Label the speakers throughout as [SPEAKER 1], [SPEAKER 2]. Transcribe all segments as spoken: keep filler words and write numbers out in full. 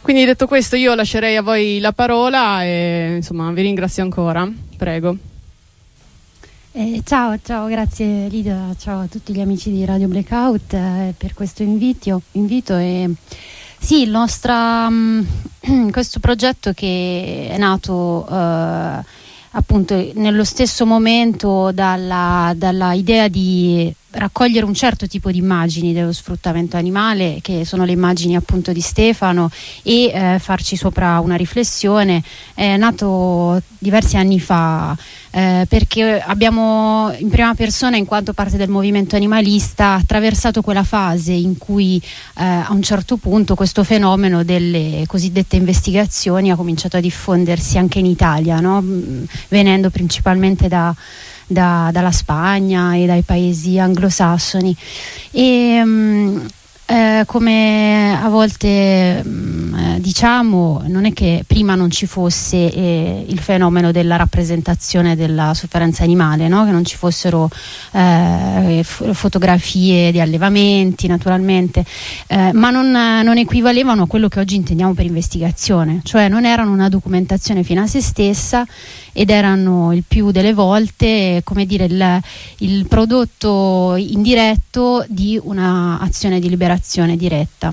[SPEAKER 1] Quindi detto questo io lascerei a voi la parola e insomma vi ringrazio ancora, prego.
[SPEAKER 2] Eh, ciao, ciao, grazie Lidia, ciao a tutti gli amici di Radio Blackout eh, per questo invito, invito e sì, il nostro um, questo progetto che è nato uh, appunto nello stesso momento dalla, dalla idea di raccogliere un certo tipo di immagini dello sfruttamento animale, che sono le immagini appunto di Stefano, e eh, farci sopra una riflessione. È nato diversi anni fa eh, perché abbiamo in prima persona, in quanto parte del movimento animalista, attraversato quella fase in cui eh, a un certo punto questo fenomeno delle cosiddette investigazioni ha cominciato a diffondersi anche in Italia, no? Venendo principalmente da Da, dalla Spagna e dai paesi anglosassoni e um, eh, come a volte um, diciamo, non è che prima non ci fosse eh, il fenomeno della rappresentazione della sofferenza animale, no? Che non ci fossero eh, f- fotografie di allevamenti naturalmente, eh, ma non, non equivalevano a quello che oggi intendiamo per investigazione, cioè non erano una documentazione fine a se stessa ed erano il più delle volte, come dire, il, il prodotto indiretto di una azione di liberazione diretta.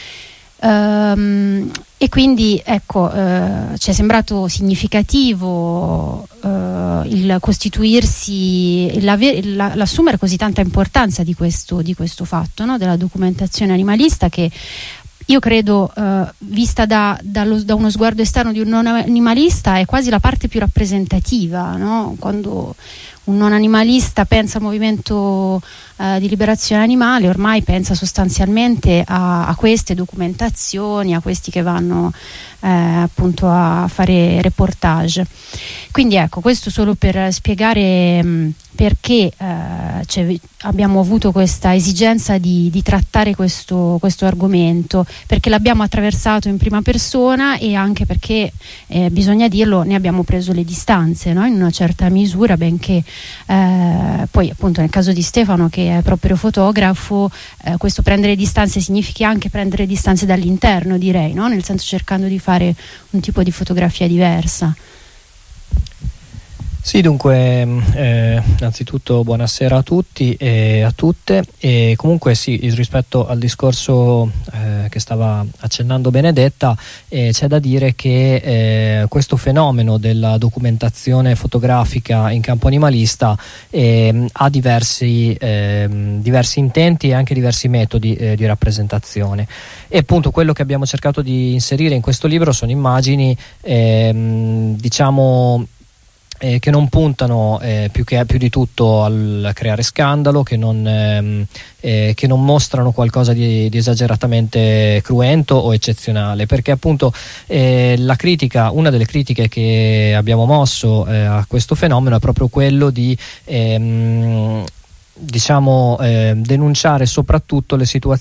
[SPEAKER 2] Um, e quindi ecco, uh, ci è sembrato significativo uh, il costituirsi, il la, l'assumere così tanta importanza di questo, di questo fatto, no? Della documentazione animalista, che io credo, uh, vista da, dallo, da uno sguardo esterno di un non animalista, è quasi la parte più rappresentativa, no? Quando un non animalista pensa al movimento uh, di liberazione animale, ormai pensa sostanzialmente a, a queste documentazioni, a questi che vanno eh, appunto a fare reportage. Quindi ecco, questo solo per spiegare mh, perché eh, abbiamo avuto questa esigenza di, di trattare questo, questo argomento, perché l'abbiamo attraversato in prima persona e anche perché, eh, bisogna dirlo, ne abbiamo preso le distanze, no? In una certa misura, benché eh, poi appunto nel caso di Stefano, che è proprio fotografo, eh, questo prendere distanze significa anche prendere distanze dall'interno, direi, no? Nel senso cercando di fare un tipo di fotografia diversa.
[SPEAKER 3] Sì, dunque, eh, innanzitutto buonasera a tutti e a tutte. E comunque sì, rispetto al discorso eh, che stava accennando Benedetta, eh, c'è da dire che eh, questo fenomeno della documentazione fotografica in campo animalista eh, ha diversi, eh, diversi intenti e anche diversi metodi eh, di rappresentazione. E appunto quello che abbiamo cercato di inserire in questo libro sono immagini eh, diciamo Eh, che non puntano eh, più, che, più di tutto al creare scandalo, che non, ehm, eh, che non mostrano qualcosa di, di esageratamente cruento o eccezionale, perché appunto eh, la critica, una delle critiche che abbiamo mosso eh, a questo fenomeno è proprio quello di ehm, diciamo eh, denunciare soprattutto le situazioni